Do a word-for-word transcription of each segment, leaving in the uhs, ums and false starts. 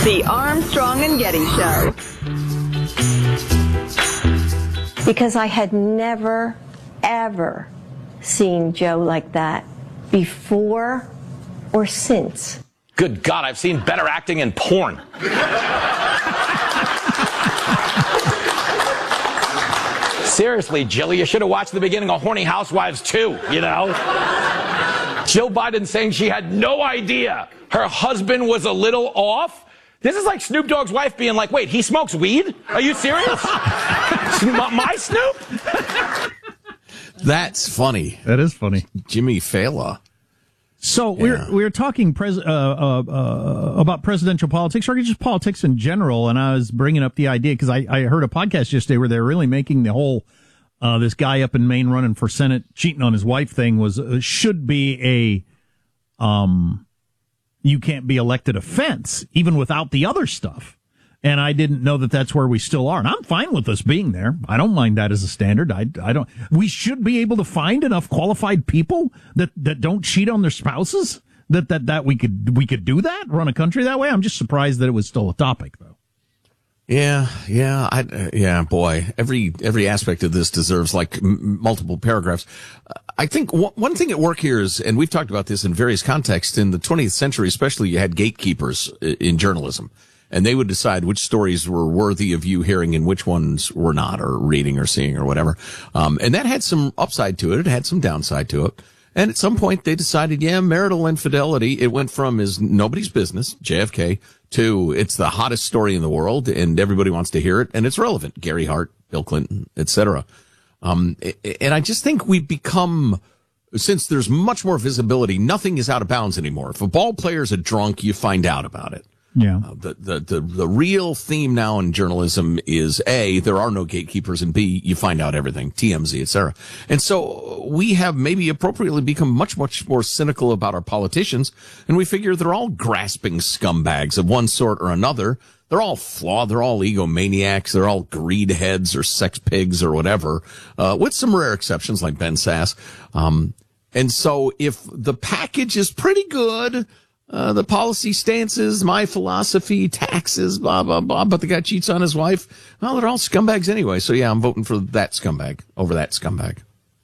The Armstrong and Getty Show. Because I had never, ever seen Joe like that before or since. Good God, I've seen better acting in porn. Seriously, Jill, you should have watched the beginning of Horny Housewives too, you know? Jill Biden saying she had no idea her husband was a little off. This is like Snoop Dogg's wife being like, wait, he smokes weed? Are you serious? my, my Snoop? That's funny. That is funny. Jimmy Fallon. So yeah. we're we're talking pres- uh, uh, uh, about presidential politics, or just politics in general, and I was bringing up the idea because I, I heard a podcast yesterday where they're really making the whole uh, this guy up in Maine running for Senate cheating on his wife thing was uh, should be a um you can't be elected offense even without the other stuff. And I didn't know that that's where we still are. And I'm fine with us being there. I don't mind that as a standard. I, I don't. We should be able to find enough qualified people that, that don't cheat on their spouses. That, that, that we could, we could do that, run a country that way. I'm just surprised that it was still a topic, though. Yeah, yeah, I, uh, yeah, boy. Every, every aspect of this deserves like m- multiple paragraphs. Uh, I think w- one thing at work here is, and we've talked about this in various contexts, in the twentieth century especially, you had gatekeepers in journalism. And they would decide which stories were worthy of you hearing and which ones were not, or reading or seeing or whatever. Um, and that had some upside to it. It had some downside to it. And at some point they decided, yeah, marital infidelity, it went from is nobody's business, J F K, to it's the hottest story in the world and everybody wants to hear it and it's relevant. Gary Hart, Bill Clinton, et cetera. Um, and I just think we've become, since there's much more visibility, nothing is out of bounds anymore. If a ball player's a drunk, you find out about it. Yeah. Uh, the, the, the, the real theme now in journalism is A, there are no gatekeepers, and B, you find out everything, T M Z, et cetera. And so we have maybe appropriately become much, much more cynical about our politicians, and we figure they're all grasping scumbags of one sort or another. They're all flawed. They're all egomaniacs. They're all greed heads or sex pigs or whatever, uh, with some rare exceptions like Ben Sass. Um, and so if the package is pretty good, Uh, the policy stances, my philosophy, taxes, blah, blah, blah, but the guy cheats on his wife. Well, they're all scumbags anyway. So, yeah, I'm voting for that scumbag over that scumbag.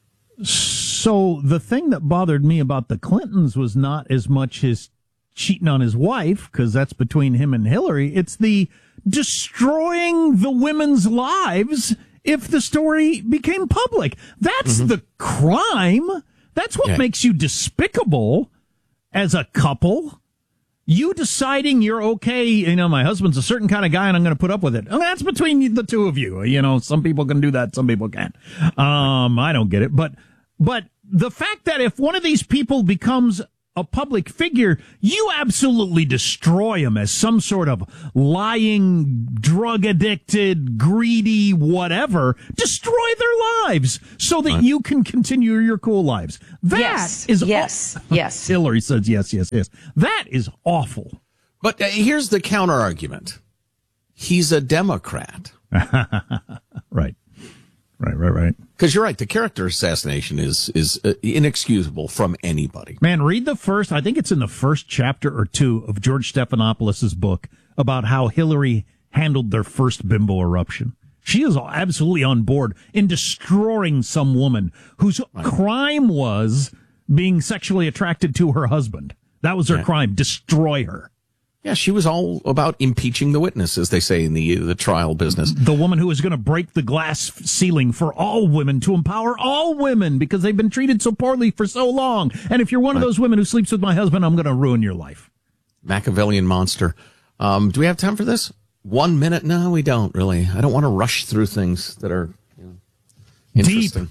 So the thing that bothered me about the Clintons was not as much his cheating on his wife, because that's between him and Hillary. It's the destroying the women's lives if the story became public. That's mm-hmm. the crime. That's what yeah. makes you despicable. As a couple, you deciding you're okay, you know, my husband's a certain kind of guy and I'm going to put up with it. And that's between the two of you. You know, some people can do that, some people can't. Um, I don't get it. But, but the fact that if one of these people becomes a public figure, you absolutely destroy him as some sort of lying, drug-addicted, greedy, whatever. Destroy their lives so that you can continue your cool lives. That yes, is yes, aw- yes. Hillary says yes, yes, yes. That is awful. But uh, here's the counter argument. He's a Democrat. Right. Right, right, right. Because you're right, the character assassination is is uh, inexcusable from anybody. Man, read the first, I think it's in the first chapter or two of George Stephanopoulos' book about how Hillary handled their first bimbo eruption. She is absolutely on board in destroying some woman whose right. crime was being sexually attracted to her husband. That was her yeah. crime. Destroy her. Yeah, she was all about impeaching the witness, as they say in the the trial business. The woman who is going to break the glass ceiling for all women, to empower all women, because they've been treated so poorly for so long. And if you're one right. of those women who sleeps with my husband, I'm going to ruin your life. Machiavellian monster. Um, do we have time for this? One minute? No, we don't, really. I don't want to rush through things that are you know, interesting.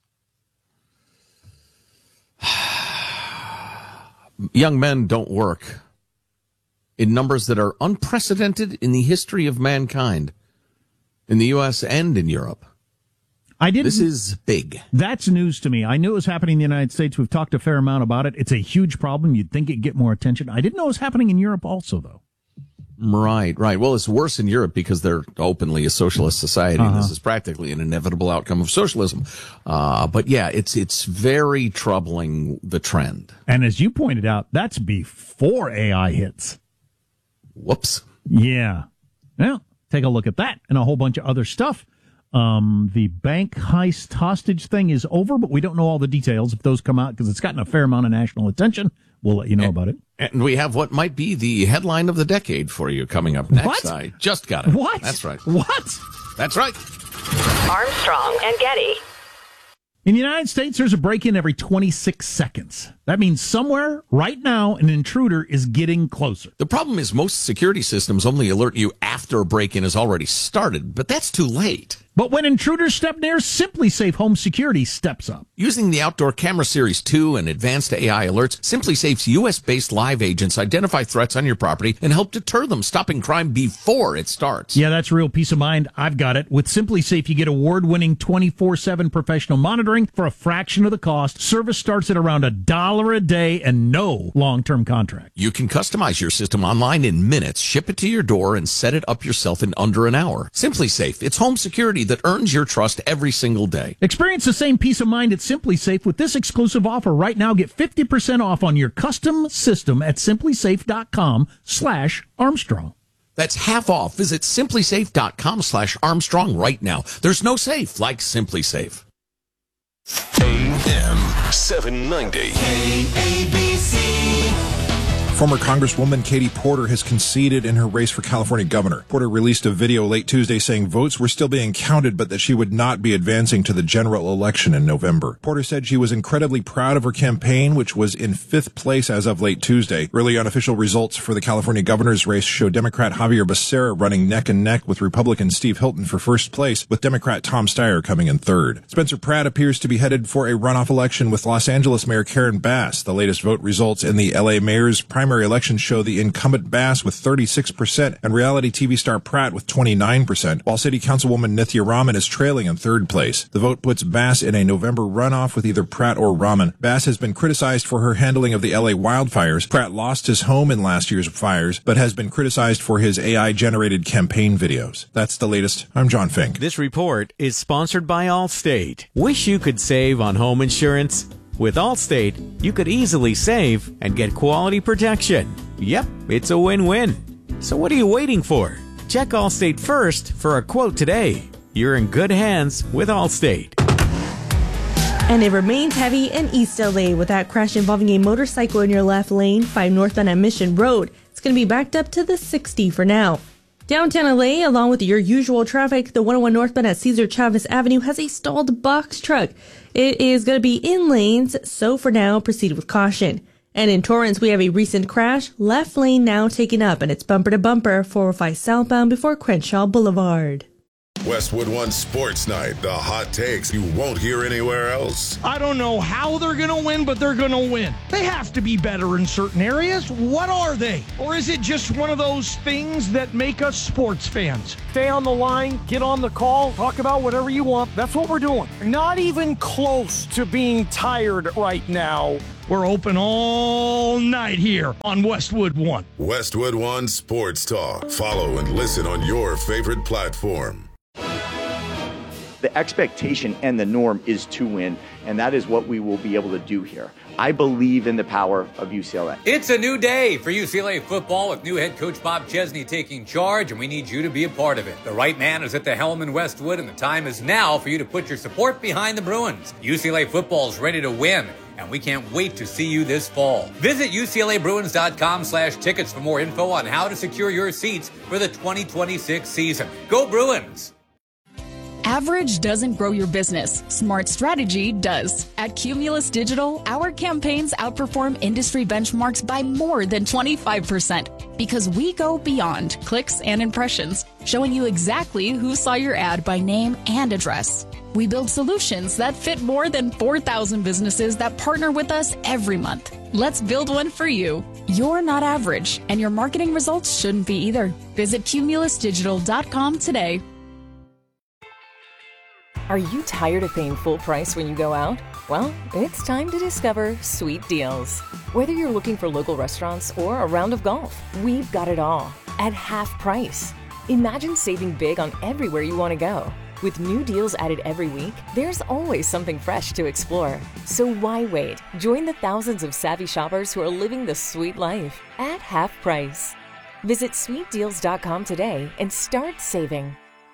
Deep. Young men don't work in numbers that are unprecedented in the history of mankind, in the U S and in Europe. I didn't. This is big. That's news to me. I knew it was happening in the United States. We've talked a fair amount about it. It's a huge problem. You'd think it'd get more attention. I didn't know it was happening in Europe also, though. Right, right. Well, it's worse in Europe because they're openly a socialist society, uh-huh. and this is practically an inevitable outcome of socialism. Uh, but yeah, it's it's very troubling, the trend. And as you pointed out, that's before A I hits. Whoops. Yeah. Well, take a look at that and a whole bunch of other stuff. Um, the bank heist hostage thing is over, but we don't know all the details if those come out because it's gotten a fair amount of national attention. We'll let you know and, about it. And we have what might be the headline of the decade for you coming up next. What? I just got it. What? That's right. What? That's right. Armstrong and Getty. In the United States, there's a break-in every twenty-six seconds. That means somewhere, right now, an intruder is getting closer. The problem is most security systems only alert you after a break-in has already started, but that's too late. But when intruders step near, SimpliSafe Home Security steps up. Using the Outdoor Camera Series two and advanced A I alerts, SimpliSafe's U S-based live agents identify threats on your property and help deter them, stopping crime before it starts. Yeah, that's real peace of mind. I've got it. With SimpliSafe, you get award-winning twenty-four seven professional monitoring for a fraction of the cost. Service starts at around a dollar a day and no long-term contract. You can customize your system online in minutes, ship it to your door, and set it up yourself in under an hour. SimpliSafe, it's home security that earns your trust every single day. Experience the same peace of mind at SimpliSafe with this exclusive offer right now. Get fifty percent off on your custom system at simplisafe.com slash Armstrong. That's half off. Visit simplisafe.com slash Armstrong right now. There's no safe like SimpliSafe. A M seven ninety. K A B C. Former Congresswoman Katie Porter has conceded in her race for California governor. Porter released a video late Tuesday saying votes were still being counted, but that she would not be advancing to the general election in November. Porter said she was incredibly proud of her campaign, which was in fifth place as of late Tuesday. Early unofficial results for the California governor's race show Democrat Javier Becerra running neck and neck with Republican Steve Hilton for first place, with Democrat Tom Steyer coming in third. Spencer Pratt appears to be headed for a runoff election with Los Angeles Mayor Karen Bass. The latest vote results in the L A mayor's primary Primary elections show the incumbent Bass with thirty-six percent and reality T V star Pratt with twenty-nine percent, while City Councilwoman Nithya Raman is trailing in third place. The vote puts Bass in a November runoff with either Pratt or Raman. Bass has been criticized for her handling of the L A wildfires. Pratt lost his home in last year's fires, but has been criticized for his A I-generated campaign videos. That's the latest. I'm John Fink. This report is sponsored by Allstate. Wish you could save on home insurance? With Allstate, you could easily save and get quality protection. Yep, it's a win-win. So what are you waiting for? Check Allstate first for a quote today. You're in good hands with Allstate. And it remains heavy in East L A with that crash involving a motorcycle in your left lane, five northbound on Mission Road. It's going to be backed up to the sixty for now. Downtown L A, along with your usual traffic, the one oh one northbound at Cesar Chavez Avenue has a stalled box truck. It is going to be in lanes, so for now, proceed with caution. And in Torrance, we have a recent crash, left lane now taken up, and it's bumper to bumper, four oh five southbound before Crenshaw Boulevard. Westwood One Sports Night, the hot takes you won't hear anywhere else. I don't know how they're going to win, but they're going to win. They have to be better in certain areas. What are they? Or is it just one of those things that make us sports fans? Stay on the line, get on the call, talk about whatever you want. That's what we're doing. Not even close to being tired right now. We're open all night here on Westwood One. Westwood One Sports Talk. Follow and listen on your favorite platform. The expectation and the norm is to win, and that is what we will be able to do here. I believe in the power of U C L A. It's a new day for U C L A football with new head coach Bob Chesney taking charge, and we need you to be a part of it. The right man is at the helm in Westwood, and the time is now for you to put your support behind the Bruins. U C L A football is ready to win, and we can't wait to see you this fall. Visit U C L A Bruins dot com slash tickets for more info on how to secure your seats for the twenty twenty-six season. Go Bruins! Average doesn't grow your business. Smart strategy does. At Cumulus Digital, our campaigns outperform industry benchmarks by more than twenty-five percent because we go beyond clicks and impressions, showing you exactly who saw your ad by name and address. We build solutions that fit more than four thousand businesses that partner with us every month. Let's build one for you. You're not average, and your marketing results shouldn't be either. Visit Cumulus Digital dot com today. Are you tired of paying full price when you go out? Well, it's time to discover Sweet Deals. Whether you're looking for local restaurants or a round of golf, we've got it all at half price. Imagine saving big on everywhere you want to go. With new deals added every week, there's always something fresh to explore. So why wait? Join the thousands of savvy shoppers who are living the sweet life at half price. Visit sweet deals dot com today and start saving.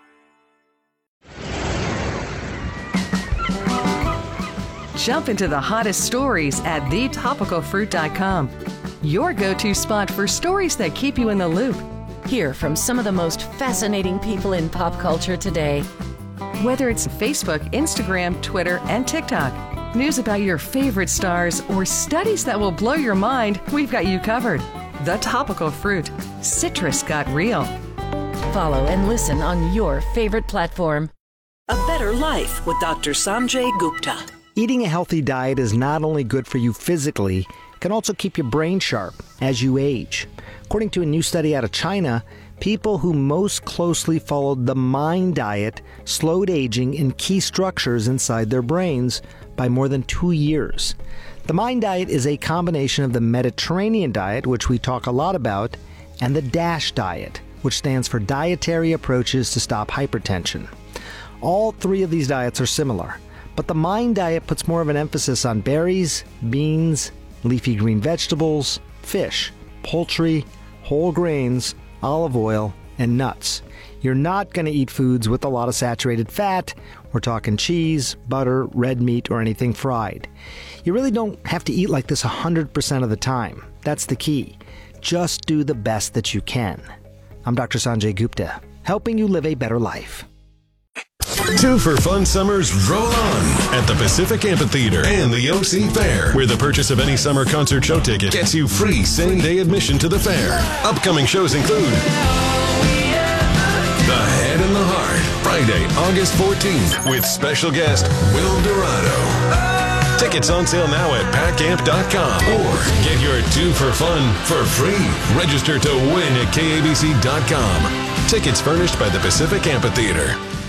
Jump into the hottest stories at the topical fruit dot com. Your go-to spot for stories that keep you in the loop. Hear from some of the most fascinating people in pop culture today. Whether it's Facebook, Instagram, Twitter, and TikTok, news about your favorite stars, or studies that will blow your mind, we've got you covered. The Topical Fruit. Citrus got real. Follow and listen on your favorite platform. A Better Life with Doctor Sanjay Gupta. Eating a healthy diet is not only good for you physically, it can also keep your brain sharp as you age. According to a new study out of China, people who most closely followed the MIND diet slowed aging in key structures inside their brains by more than two years. The MIND diet is a combination of the Mediterranean diet, which we talk a lot about, and the DASH diet, which stands for Dietary Approaches to Stop Hypertension. All three of these diets are similar, but the MIND diet puts more of an emphasis on berries, beans, leafy green vegetables, fish, poultry, whole grains, olive oil, and nuts. You're not going to eat foods with a lot of saturated fat. We're talking cheese, butter, red meat, or anything fried. You really don't have to eat like this one hundred percent of the time. That's the key. Just do the best that you can. I'm Doctor Sanjay Gupta, helping you live a better life. Two for Fun Summers roll on at the Pacific Amphitheater and the O C Fair, where the purchase of any summer concert show ticket gets you free same-day admission to the fair. Upcoming shows include The Head and the Heart, Friday, August fourteenth, with special guest Will Dorado. Tickets on sale now at pack amp dot com, or get your Two for Fun for free. Register to win at K A B C dot com. Tickets furnished by the Pacific Amphitheater.